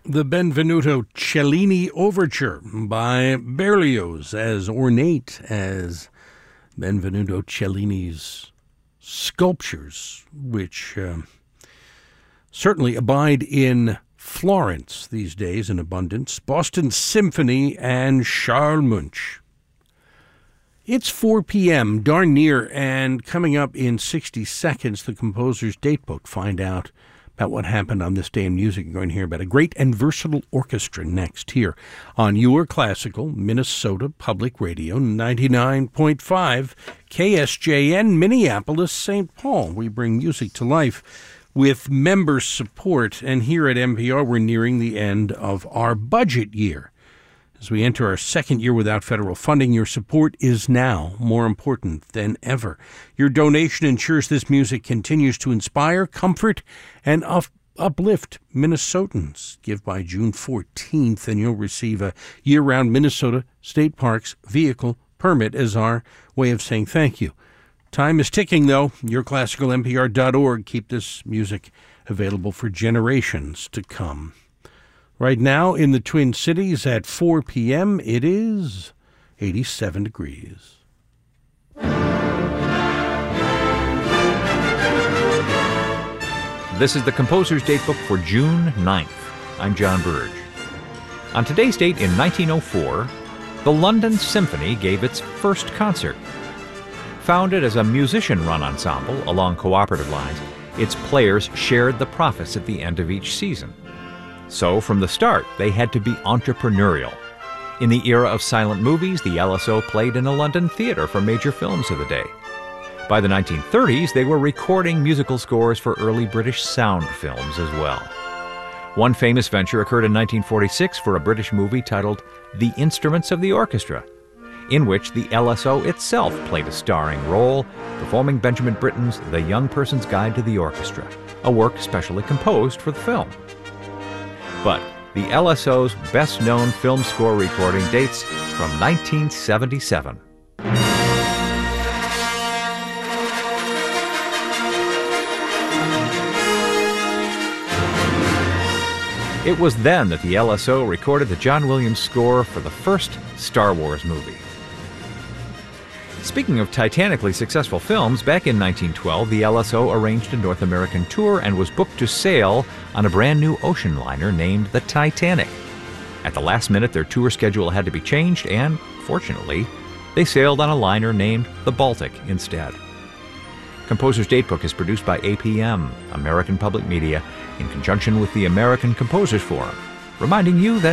The Benvenuto Cellini Overture by Berlioz, as ornate as Benvenuto Cellini's sculptures, which certainly abide in Florence these days in abundance. Boston Symphony and Charles Munch. It's 4 p.m., darn near, and coming up in 60 seconds, the composer's datebook. Find out about what happened on this day in music. You're going to hear about a great and versatile orchestra next here on your classical Minnesota Public Radio 99.5 KSJN Minneapolis, St. Paul. We bring music to life with member support, and here at NPR we're nearing the end of our budget year. As we enter our second year without federal funding, your support is now more important than ever. Your donation ensures this music continues to inspire, comfort, and uplift Minnesotans. Give by June 14th, and you'll receive a year-round Minnesota State Parks vehicle permit as our way of saying thank you. Time is ticking, though. YourClassicalNPR.org. Keep this music available for generations to come. Right now in the Twin Cities at 4 p.m., it is 87 degrees. This is the Composer's Datebook for June 9th. I'm John Burge. On today's date in 1904, the London Symphony gave its first concert. Founded as a musician-run ensemble along cooperative lines, its players shared the profits at the end of each season. So, from the start, they had to be entrepreneurial. In the era of silent movies, the LSO played in a London theater for major films of the day. By the 1930s, they were recording musical scores for early British sound films as well. One famous venture occurred in 1946 for a British movie titled The Instruments of the Orchestra, in which the LSO itself played a starring role, performing Benjamin Britten's The Young Person's Guide to the Orchestra, a work specially composed for the film. But the LSO's best-known film score recording dates from 1977. It was then that the LSO recorded the John Williams score for the first Star Wars movie. Speaking of titanically successful films, back in 1912, the LSO arranged a North American tour and was booked to sail on a brand new ocean liner named the Titanic. At the last minute, their tour schedule had to be changed, and, fortunately, they sailed on a liner named the Baltic instead. Composer's Datebook is produced by APM, American Public Media, in conjunction with the American Composers Forum, reminding you that